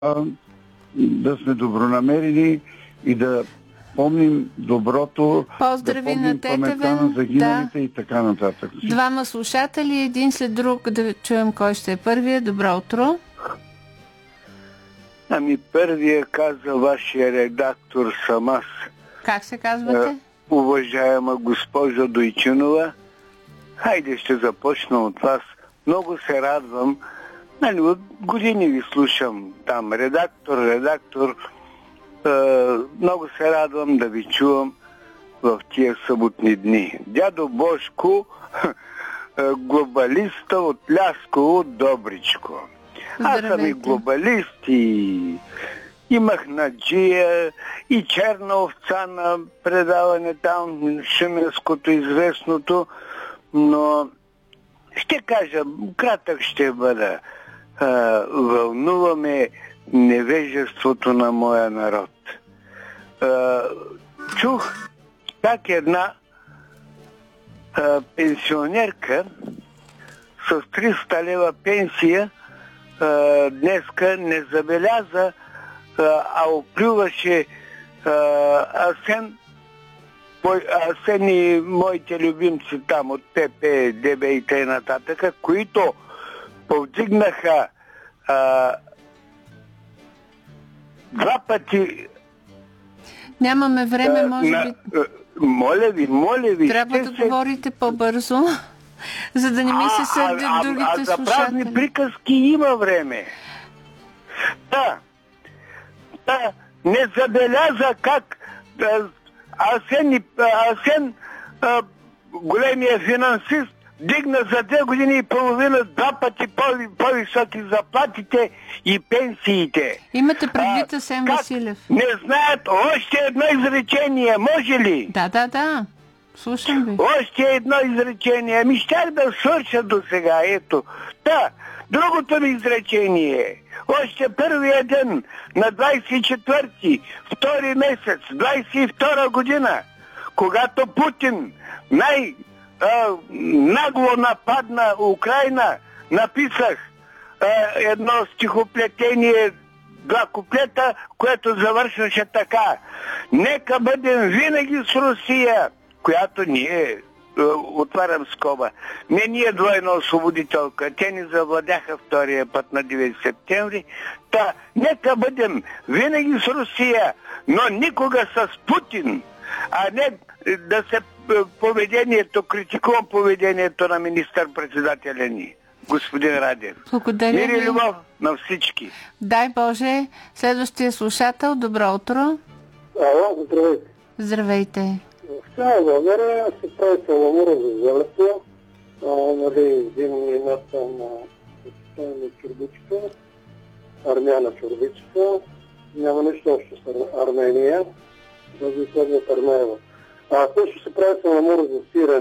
да сме добронамерени и да помним доброто, поздрави да помним на паметта на загиналите и така нататък. Двама слушатели, един след друг, да чуем кой ще е първия. Добро утро. Първия каза вашия редактор съм аз. Как се казвате? Уважаема госпожо Дойчинова, хайде ще започна от вас. Много се радвам. От години ви слушам там. Редактор. Много се радвам да ви чувам в тия съботни дни. Дядо Бошко, глобалиста от Лясково, Добричко. Аз съм и глобалист, и махнаджия, и черна овца на предаване там, шуменското известното, но ще кажа, кратък ще бъда. Вълнуваме невежеството на моя народ. Чух как една пенсионерка с 300 лева пенсия днеска не забеляза, а оплюваше Асен и моите любимци там от ПП, ДБ и т.н., които повдигнаха два пъти. Нямаме време, може би. Моля ви. Трябва да говорите по-бързо, за да не ми се сърдят другите слушатели. За празни приказки има време. Не забеляза как Асен, големия финансист, дигна за 2 години и половина 2 пъти по-високи заплатите и пенсиите. Имате предвид Асен Василев. Не знаят още едно изречение, може ли? Да. Слушам ви. Още едно изречение. Щях да свърша до сега. Ето. Другото ми изречение. Още първия ден на 24-ти, втори месец, 22 година, когато Путин нагло нападна Украйна, написах едно стихоплетение, 2 куплета, което завършваше така: нека бъдем винаги с Русия, която ние, отварям скоба, не ние двойна освободителка, те ни завладяха втория път на 9 септември, нека бъдем винаги с Русия, но никога с Путин, а не да се критикувам поведението на министър-председателя ни, господин Радев. Благодаря Мир и ви. любов на всички. Дай Боже. Следващия слушател, добро утро. Ало, здравейте. Здравейте. В цяла България се прави саламура за зелето, един инат на чорбичка, армяна чорбичка, няма нищо общо с Армения, да ви следват Армеева. Също се прави саламура за сирене.